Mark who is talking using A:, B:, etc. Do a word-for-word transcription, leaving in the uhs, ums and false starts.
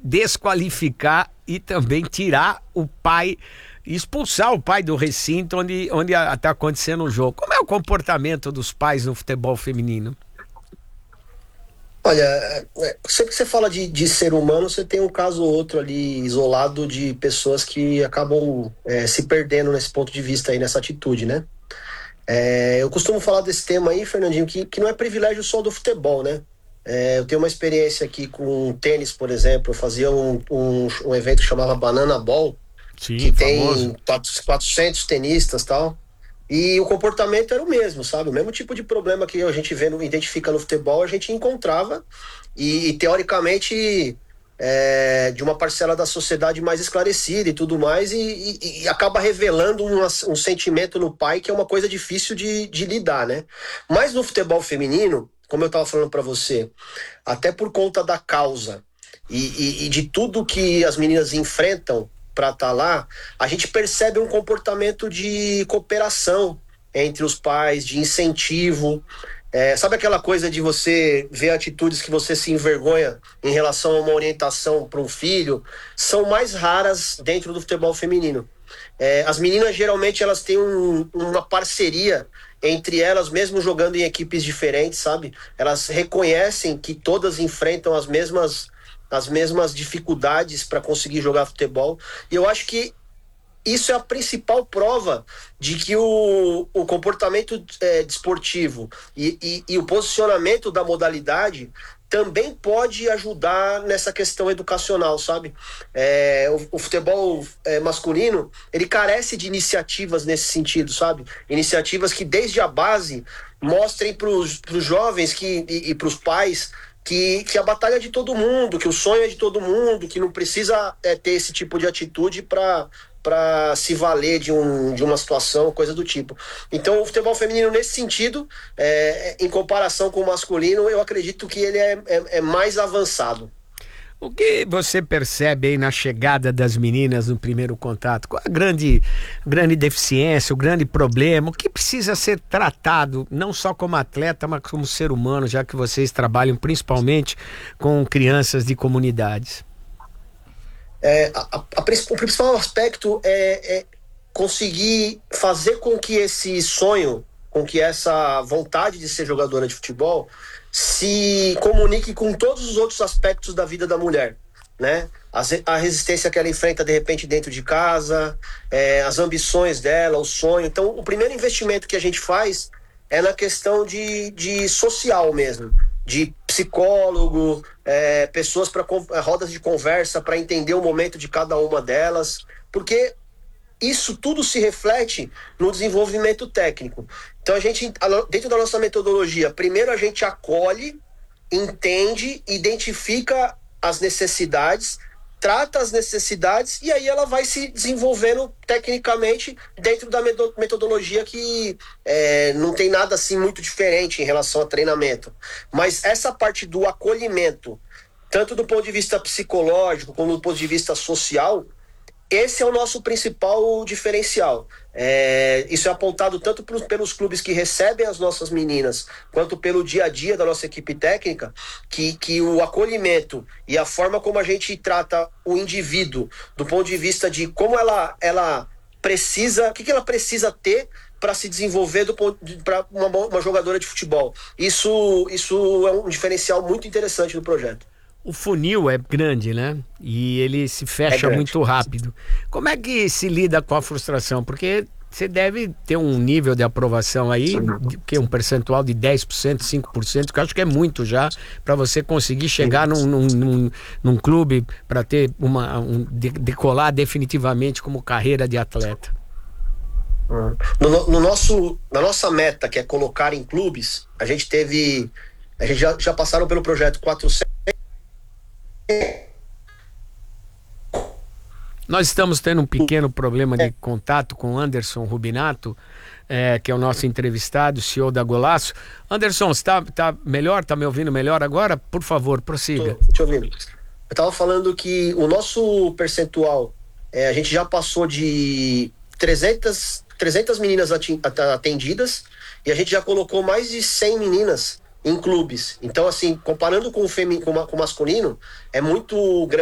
A: desqualificar e também tirar o pai, expulsar o pai do recinto onde onde está acontecendo o jogo. Como é o comportamento dos pais no futebol feminino?
B: Olha, sempre que você fala de, de ser humano, você tem um caso ou outro ali isolado de pessoas que acabam é, se perdendo nesse ponto de vista aí, nessa atitude, né? É, eu costumo falar desse tema aí, Fernandinho, que, que não é privilégio só do futebol, né? É, eu tenho uma experiência aqui com tênis, por exemplo. Eu fazia um, um, um evento que chamava Banana Ball,
A: Sim,
B: que
A: famoso.
B: tem quatrocentos tenistas e tal. E o comportamento era o mesmo, sabe? O mesmo tipo de problema que a gente vê, no, identifica no futebol, a gente encontrava. E, e teoricamente, é, de uma parcela da sociedade mais esclarecida e tudo mais, e, e, e acaba revelando um, um sentimento no pai que é uma coisa difícil de, de lidar, né? Mas no futebol feminino, como eu estava falando para você, até por conta da causa e, e, e de tudo que as meninas enfrentam para estar lá, a gente percebe um comportamento de cooperação entre os pais, de incentivo. É, sabe aquela coisa de você ver atitudes que você se envergonha em relação a uma orientação para um filho? São mais raras dentro do futebol feminino. É, as meninas geralmente elas têm um, uma parceria entre elas, mesmo jogando em equipes diferentes, sabe? Elas reconhecem que todas enfrentam as mesmas, as mesmas dificuldades para conseguir jogar futebol. E eu acho que isso é a principal prova de que o, o comportamento é, desportivo e, e, e o posicionamento da modalidade também pode ajudar nessa questão educacional, sabe? É, o, o futebol é, masculino, ele carece de iniciativas nesse sentido, sabe? Iniciativas que desde a base mostrem para os jovens que, e, e para os pais que, que a batalha é de todo mundo, que o sonho é de todo mundo, que não precisa é, ter esse tipo de atitude para para se valer de, um, de uma situação, coisa do tipo. Então, o futebol feminino, nesse sentido, é, em comparação com o masculino, eu acredito que ele é, é, é mais avançado.
A: O que você percebe aí na chegada das meninas no primeiro contato? Qual a grande, grande deficiência, o grande problema? O que precisa ser tratado, não só como atleta, mas como ser humano, já que vocês trabalham principalmente com crianças de comunidades?
B: É, a, a, a, o principal aspecto é, é conseguir fazer com que esse sonho, com que essa vontade de ser jogadora de futebol se comunique com todos os outros aspectos da vida da mulher, né? A resistência que ela enfrenta de repente dentro de casa, é, as ambições dela, o sonho. Então, o primeiro investimento que a gente faz é na questão de, de social mesmo, de psicólogo, é, pessoas para rodas de conversa para entender o momento de cada uma delas, porque isso tudo se reflete no desenvolvimento técnico. Então a gente, dentro da nossa metodologia, primeiro a gente acolhe, entende, identifica as necessidades, trata as necessidades e aí ela vai se desenvolvendo tecnicamente dentro da metodologia que é, não tem nada assim muito diferente em relação a treinamento. Mas essa parte do acolhimento, tanto do ponto de vista psicológico como do ponto de vista social, esse é o nosso principal diferencial. É, isso é apontado tanto pelos, pelos clubes que recebem as nossas meninas, quanto pelo dia a dia da nossa equipe técnica, que, que o acolhimento e a forma como a gente trata o indivíduo, do ponto de vista de como ela, ela precisa, o que, que ela precisa ter para se desenvolver para uma, uma jogadora de futebol. Isso, isso é um diferencial muito interessante do projeto.
A: O funil é grande, né? E ele se fecha
B: É
A: muito rápido. Como é que se lida com a frustração? Porque você deve ter um nível de aprovação aí, que é um percentual de dez por cento, cinco por cento, que eu acho que é muito já, para você conseguir chegar num, num, num, num clube para ter uma um, decolar definitivamente como carreira de atleta.
B: No, no nosso, na nossa meta, que é colocar em clubes, a gente teve. A gente já, já passaram pelo projeto quatrocentos.
A: Nós estamos tendo um pequeno problema de contato com Anderson Rubinato, é, que é o nosso entrevistado, C E O da Golaço. Anderson, você está tá melhor? Está me ouvindo melhor agora? Por favor, prossiga.
B: Tô te ouvindo. Eu estava falando que o nosso percentual, é, a gente já passou de trezentas, trezentas meninas atendidas e a gente já colocou mais de cem meninas em clubes. Então, assim, comparando com o, femi- com, com o masculino, é muito grande.